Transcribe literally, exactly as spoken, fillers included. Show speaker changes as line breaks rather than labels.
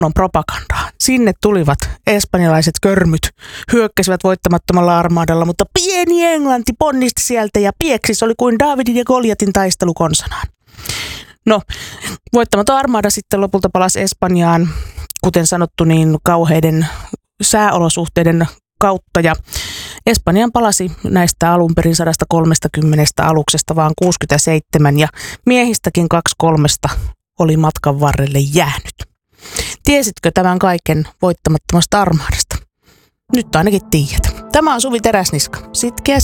on propagandaa. Sinne tulivat espanjalaiset körmyt, hyökkäsivät voittamattomalla armaadalla, mutta pieni Englanti ponnisti sieltä ja pieksis oli kuin Daavidin ja Goljatin taistelu konsanaan. No, voittamaton armaada sitten lopulta palasi Espanjaan, kuten sanottu, niin kauheiden sääolosuhteiden kautta. Ja Espanjaan palasi näistä alun perin sata kolmekymmentä aluksesta vaan kuusikymmentäseitsemän ja miehistäkin kaksi kolmesta oli matkan varrelle jäänyt. Tiesitkö tämän kaiken voittamattomasta armaadasta? Nyt ainakin tiedät. Tämä on Suvi Teräsniska. Sitkeä